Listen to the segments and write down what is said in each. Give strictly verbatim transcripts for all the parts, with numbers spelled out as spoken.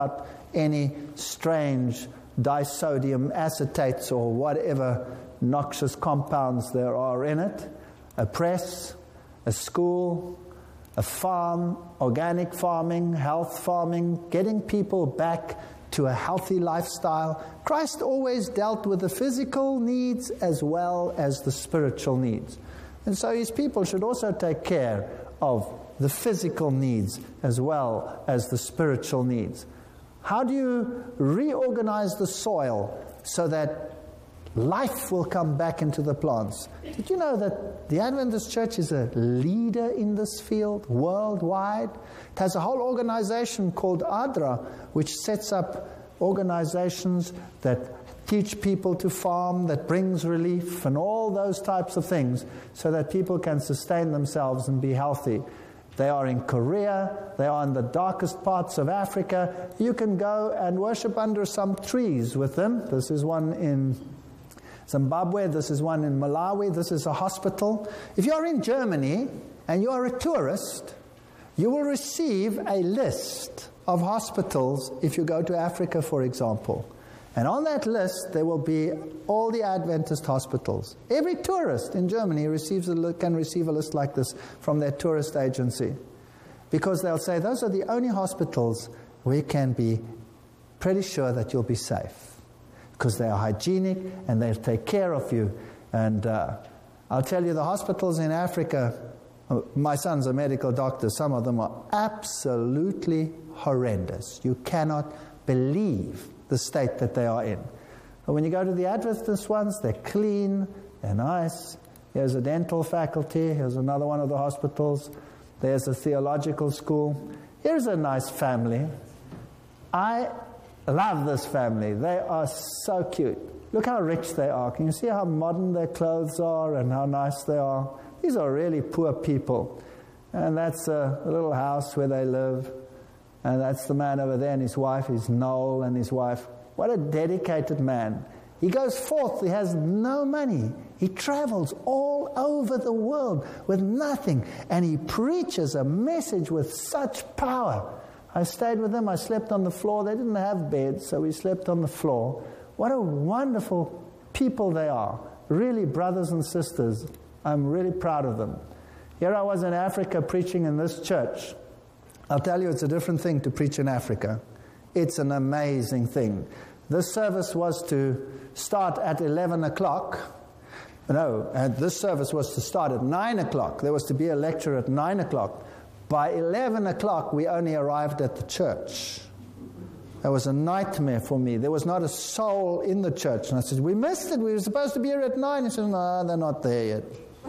any strange disodium acetates or whatever noxious compounds there are in it. A press, a school, a farm, organic farming, health farming, getting people back to a healthy lifestyle. Christ always dealt with the physical needs as well as the spiritual needs. And so his people should also take care of the physical needs as well as the spiritual needs. How do you reorganize the soil so that life will come back into the plants? Did you know that the Adventist Church is a leader in this field worldwide? It has a whole organization called ADRA, which sets up organizations that teach people to farm, that brings relief, and all those types of things so that people can sustain themselves and be healthy. They are in Korea, they are in the darkest parts of Africa. You can go and worship under some trees with them. This is one in Zimbabwe, this is one in Malawi, this is a hospital. If you're in Germany and you are a tourist, you will receive a list of hospitals if you go to Africa, for example. And on that list, there will be all the Adventist hospitals. Every tourist in Germany receives a, can receive a list like this from their tourist agency. Because they'll say, those are the only hospitals where you can be pretty sure that you'll be safe. Because they are hygienic and they'll take care of you. And uh, I'll tell you, the hospitals in Africa, my son's a medical doctor, some of them are absolutely horrendous. You cannot believe the state that they are in. But when you go to the Adventist ones, they're clean, they're nice. Here's a dental faculty, here's another one of the hospitals, there's a theological school. Here's a nice family. I love this family. They are so cute. Look how rich they are. Can you see how modern their clothes are and how nice they are? These are really poor people. And that's a little house where they live. And that's the man over there and his wife, is Noel and his wife. What a dedicated man. He goes forth, he has no money. He travels all over the world with nothing. And he preaches a message with such power. I stayed with them, I slept on the floor. They didn't have beds, so we slept on the floor. What a wonderful people they are. Really, brothers and sisters. I'm really proud of them. Here I was in Africa preaching in this church. I'll tell you, it's a different thing to preach in Africa. It's an amazing thing. This service was to start at eleven o'clock. No, and this service was to start at nine o'clock. There was to be a lecture at nine o'clock. By eleven o'clock, we only arrived at the church. That was a nightmare for me. There was not a soul in the church. And I said, we missed it. We were supposed to be here at nine. He said, no, they're not there yet.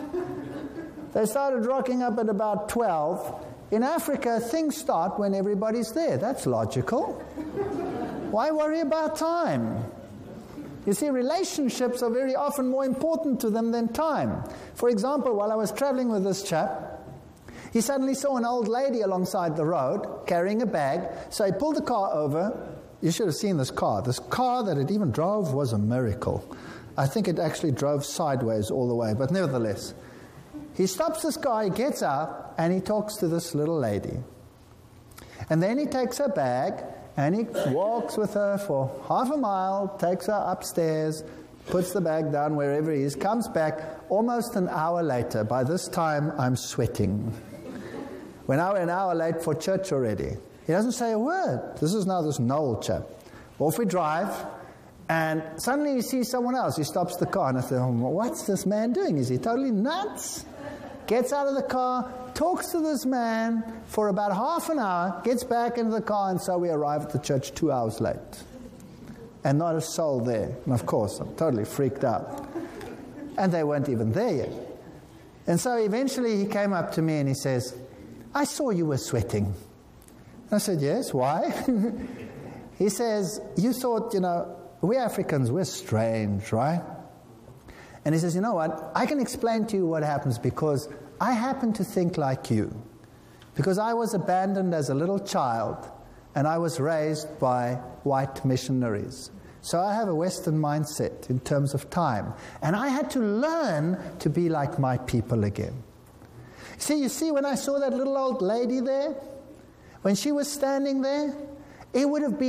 They started rocking up at about twelve. In Africa, things start when everybody's there. That's logical. Why worry about time? You see, relationships are very often more important to them than time. For example, while I was traveling with this chap, he suddenly saw an old lady alongside the road carrying a bag. So he pulled the car over. You should have seen this car. This car that it even drove was a miracle. I think it actually drove sideways all the way, but nevertheless. He stops this car, he gets out, and he talks to this little lady. And then he takes her bag, and he walks with her for half a mile, takes her upstairs, puts the bag down wherever he is, comes back almost an hour later. By this time, I'm sweating. We're now an hour late for church already. He doesn't say a word. This is now this Noel chap. Off we drive, and suddenly he sees someone else. He stops the car, and I say, oh, what's this man doing? Is he totally nuts? Gets out of the car, talks to this man for about half an hour, gets back into the car, and so we arrive at the church two hours late. And not a soul there. And of course, I'm totally freaked out. And they weren't even there yet. And so eventually he came up to me and he says, I saw you were sweating. And I said, yes, why? He says, you thought, you know, we Africans, we're strange, right? And he says, you know what, I can explain to you what happens because I happen to think like you. Because I was abandoned as a little child and I was raised by white missionaries. So I have a Western mindset in terms of time. And I had to learn to be like my people again. See, you see, when I saw that little old lady there, when she was standing there, it would have been